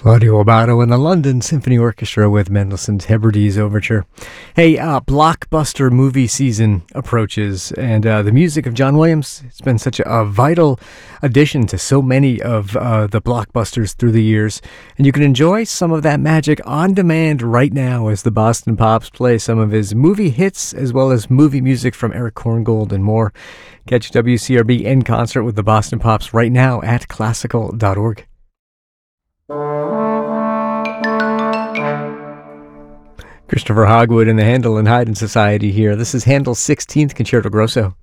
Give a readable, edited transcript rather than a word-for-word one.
Claudio Abbado and the London Symphony Orchestra with Mendelssohn's Hebrides Overture. Hey, blockbuster movie season approaches, and the music of John Williams, it's been such a vital addition to so many of the blockbusters through the years. And you can enjoy some of that magic on demand right now as the Boston Pops play some of his movie hits as well as movie music from Eric Korngold and more. Catch WCRB in concert with the Boston Pops right now at classical.org. Christopher Hogwood and the Handel and Haydn Society here. This is Handel's 16th Concerto Grosso.